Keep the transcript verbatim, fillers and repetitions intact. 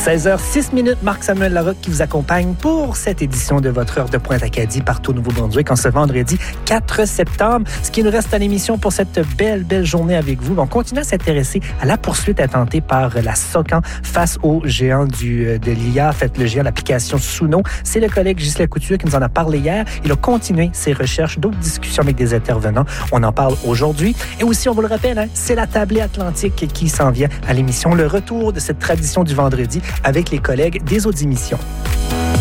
seize heures six minutes, Marc-Samuel Larocque qui vous accompagne pour cette édition de votre heure de pointe Acadie partout au Nouveau-Brunswick en ce vendredi quatre septembre. Ce qui nous reste à l'émission pour cette belle, belle journée avec vous. On continue à s'intéresser à la poursuite attentée par la SOCAN face au géant du, de l'I A, en fait, le géant de l'application Suno. C'est le collègue Ghislain Couture qui nous en a parlé hier. Il a continué ses recherches, d'autres discussions avec des intervenants. On en parle aujourd'hui. Et aussi, on vous le rappelle, hein, c'est la tablée atlantique qui s'en vient à l'émission. Le retour de cette tradition du vendredi avec les collègues des autres émissions.